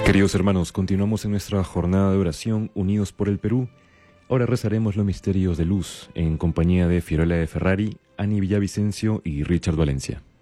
Queridos hermanos, continuamos en nuestra jornada de oración unidos por el Perú. Ahora rezaremos los misterios de luz en compañía de Fiorella de Ferrari, Ani Villavicencio y Richard Valencia.